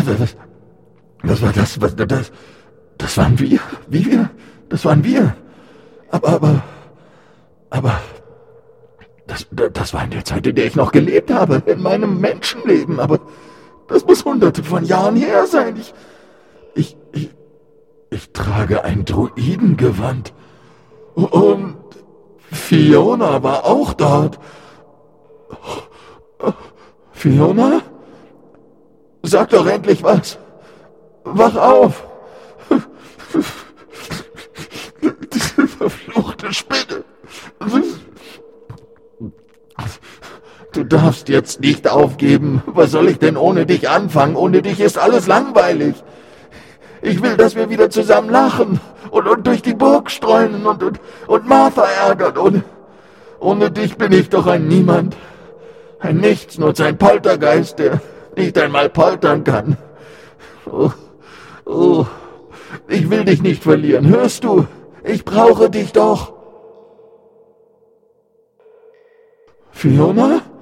Das war das waren wir. Das waren wir. Aber, das war in der Zeit, in der ich noch gelebt habe, in meinem Menschenleben, aber das muss hunderte von Jahren her sein. Ich trage ein Druidengewand. Und Fiona war auch dort. Fiona? Sag doch endlich was. Wach auf. Diese verfluchte Spinne. Du darfst jetzt nicht aufgeben. Was soll ich denn ohne dich anfangen? Ohne dich ist alles langweilig. Ich will, dass wir wieder zusammen lachen und durch die Burg streunen und Martha ärgern. Ohne dich bin ich doch ein Niemand. Ein Nichtsnutz, ein Poltergeist, der nicht einmal poltern kann. Oh, ich will dich nicht verlieren, hörst du? Ich brauche dich doch. Fiona?